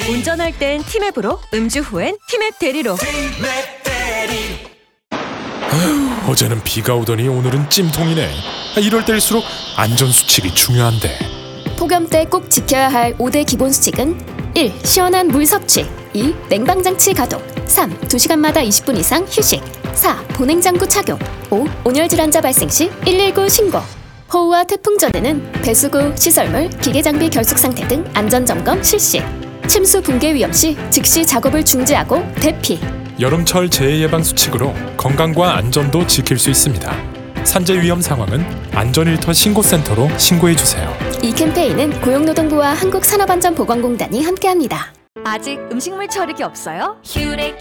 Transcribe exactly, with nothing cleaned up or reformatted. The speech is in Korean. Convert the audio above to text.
운전할 땐 티맵으로, 음주 후엔 티맵 대리로. 어제는 비가 오더니 오늘은 찜통이네. 이럴 때일수록 안전수칙이 중요한데. 폭염 때 꼭 지켜야 할 오 대 기본 수칙은 일. 시원한 물 섭취. 이. 냉방장치 가동. 삼. 두 시간마다 이십 분 이상 휴식. 사. 보냉장구 착용. 오. 온열 질환자 발생 시 일일구 신고. 호우와 태풍 전에는 배수구, 시설물, 기계장비 결속 상태 등 안전점검 실시. 침수 붕괴 위험 시 즉시 작업을 중지하고 대피. 여름철 재해 예방 수칙으로 건강과 안전도 지킬 수 있습니다. 산재 위험 상황은 안전일터 신고센터로 신고해주세요. 이 캠페인은 고용노동부와 한국산업안전보건공단이 함께합니다. 아직 음식물 처리기 없어요? 큐렉